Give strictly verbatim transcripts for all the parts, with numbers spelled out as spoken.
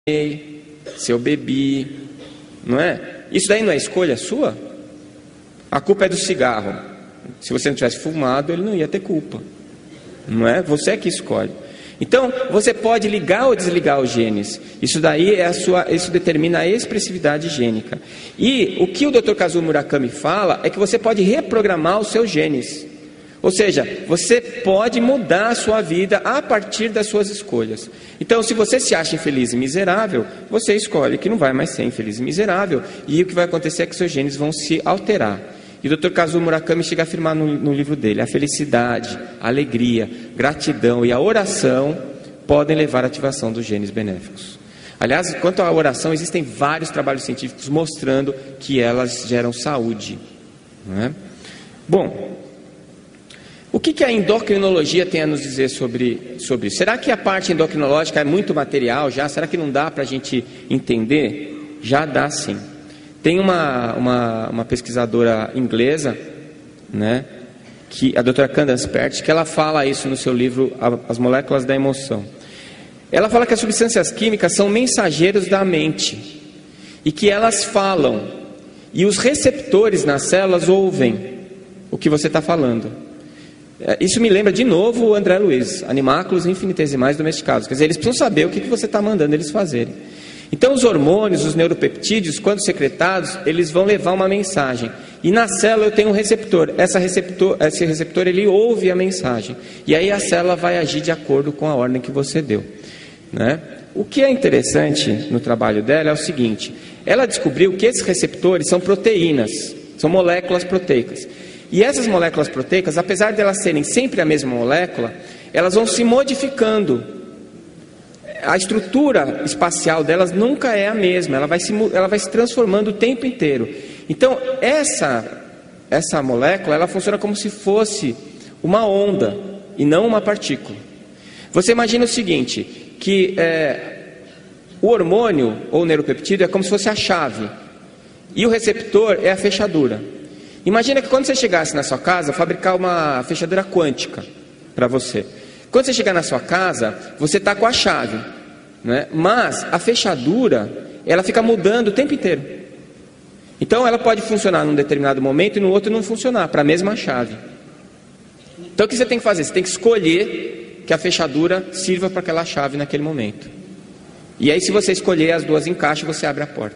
se eu bebi, não é? Isso daí não é escolha sua? A culpa é do cigarro. Se você não tivesse fumado, ele não ia ter culpa, não é? Você é que escolhe. Então, você pode ligar ou desligar os genes. Isso daí é a sua, isso determina a expressividade gênica. E o que o doutor Kazuo Murakami fala é que você pode reprogramar os seus genes. Ou seja, você pode mudar a sua vida a partir das suas escolhas. Então, se você se acha infeliz e miserável, você escolhe que não vai mais ser infeliz e miserável. E o que vai acontecer é que seus genes vão se alterar. E o doutor Kazuo Murakami chega a afirmar no, no livro dele: a felicidade, a alegria, gratidão e a oração podem levar à ativação dos genes benéficos. Aliás, quanto à oração, existem vários trabalhos científicos mostrando que elas geram saúde, não é? Bom, o que, que a endocrinologia tem a nos dizer sobre, sobre isso? Será que a parte endocrinológica é muito material já? Será que não dá para a gente entender? Já dá sim. Tem uma, uma, uma pesquisadora inglesa, né, que, a doutora Candace Pert, que ela fala isso no seu livro As Moléculas da Emoção. Ela fala que as substâncias químicas são mensageiros da mente e que elas falam, e os receptores nas células ouvem o que você está falando. Isso me lembra de novo o André Luiz, animáculos infinitesimais domesticados. Quer dizer, eles precisam saber o que você está mandando eles fazerem. Então os hormônios, os neuropeptídeos, quando secretados, eles vão levar uma mensagem. E na célula eu tenho um receptor. Essa receptor esse receptor ele ouve a mensagem. E aí a célula vai agir de acordo com a ordem que você deu, né? O que é interessante no trabalho dela é o seguinte: ela descobriu que esses receptores são proteínas, são moléculas proteicas. E essas moléculas proteicas, apesar de elas serem sempre a mesma molécula, elas vão se modificando. A estrutura espacial delas nunca é a mesma, ela vai se, ela vai se transformando o tempo inteiro. Então, essa, essa molécula, ela funciona como se fosse uma onda e não uma partícula. Você imagina o seguinte, que é, o hormônio ou o neuropeptídeo é como se fosse a chave e o receptor é a fechadura. Imagina que quando você chegasse na sua casa, fabricar uma fechadura quântica para você. Quando você chegar na sua casa, você está com a chave, né? Mas a fechadura, ela fica mudando o tempo inteiro. Então ela pode funcionar num determinado momento e no outro não funcionar, para a mesma chave. Então o que você tem que fazer? Você tem que escolher que a fechadura sirva para aquela chave naquele momento. E aí, se você escolher, as duas encaixam, você abre a porta.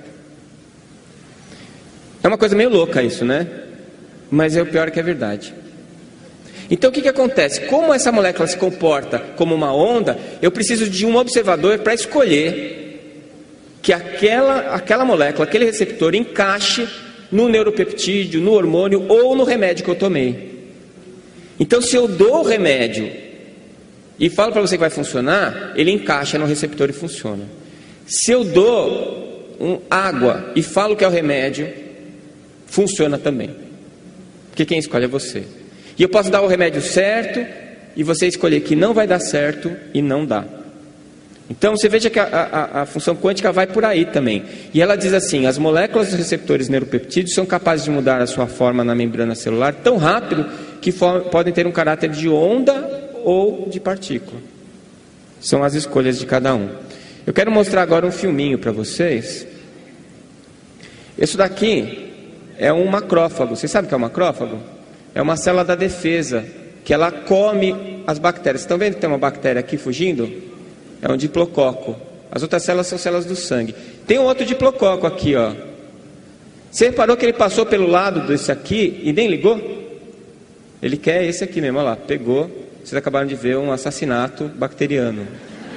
É uma coisa meio louca isso, né? Mas é o pior que é verdade. Então o que, que acontece? Como essa molécula se comporta como uma onda, eu preciso de um observador para escolher que aquela, aquela molécula, aquele receptor encaixe no neuropeptídeo, no hormônio ou no remédio que eu tomei. Então, se eu dou o remédio e falo para você que vai funcionar, ele encaixa no receptor e funciona. Se eu dou um, água e falo que é o remédio, funciona também. Porque quem escolhe é você. E eu posso dar o remédio certo e você escolher que não vai dar certo e não dá. Então você veja que a, a, a função quântica vai por aí também. E ela diz assim: as moléculas dos receptores neuropeptídeos são capazes de mudar a sua forma na membrana celular tão rápido que for, podem ter um caráter de onda ou de partícula. São as escolhas de cada um. Eu quero mostrar agora um filminho para vocês. Isso daqui é um macrófago. Vocês sabem o que é um macrófago? É uma célula da defesa, que ela come as bactérias. Estão vendo que tem uma bactéria aqui fugindo? É um diplococo. As outras células são células do sangue. Tem um outro diplococo aqui, ó. Você reparou que ele passou pelo lado desse aqui e nem ligou? Ele quer esse aqui mesmo, olha lá, pegou. Vocês acabaram de ver um assassinato bacteriano.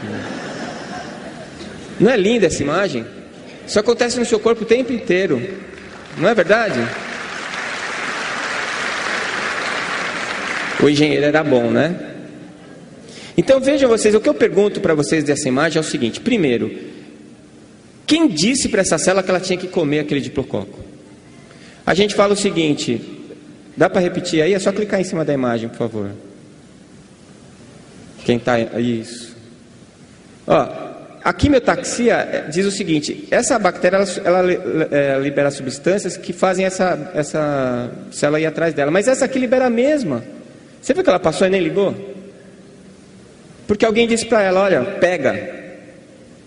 Não é linda essa imagem? Isso acontece no seu corpo o tempo inteiro. Não é verdade? O engenheiro era bom, né? Então vejam vocês, o que eu pergunto para vocês dessa imagem é o seguinte: primeiro, quem disse para essa célula que ela tinha que comer aquele diplococo? A gente fala o seguinte, dá para repetir aí? É só clicar em cima da imagem, por favor. Quem está... Isso. Ó, a quimiotaxia diz o seguinte: essa bactéria ela, ela é, libera substâncias que fazem essa, essa célula ir atrás dela, mas essa aqui libera a mesma. Você viu que ela passou e nem ligou? Porque alguém disse para ela: olha, pega.